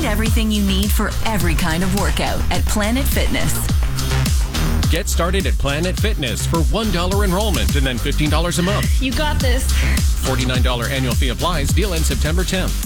Find everything you need for every kind of workout at Planet Fitness. Get started at Planet Fitness for $1 enrollment and then $15 a month. You got this. $49 annual fee applies. Deal ends September 10th.